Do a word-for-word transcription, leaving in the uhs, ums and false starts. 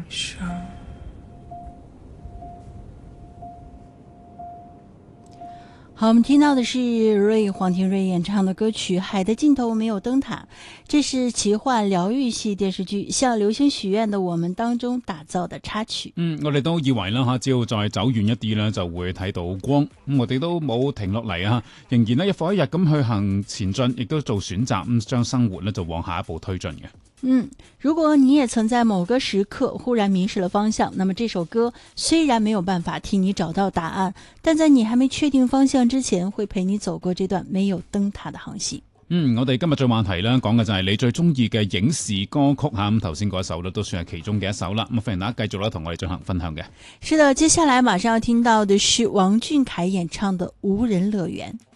上。 好，我们听到的是瑞黄庭瑞演唱的歌曲《海的尽头没有燈塔》，這是奇幻療愈系電視劇《向流星許願的我們》當中打造的插曲。 嗯，我哋都以為啦吓，只要再走遠一啲咧，就會睇到光。咁我哋都冇停落嚟啊，仍然咧一步一日咁去行前進，亦都做選擇，咁將生活咧就往下一步推進嘅。 嗯，如果你也曾在某個時刻忽然迷失了方向，那麼這首歌雖然沒有辦法替你找到答案，但在你還沒確定方向之前，會陪你走過這段沒有燈塔的航行。 嗯，我哋今日最話題咧講嘅就係你最中意嘅影視歌曲吓，咁頭先嗰一首咧都算係其中嘅一首啦。咁歡迎大家繼續咧同我哋進行分享嘅。 是的，接下來馬上要聽到的是王俊凱演唱的《無人樂園》。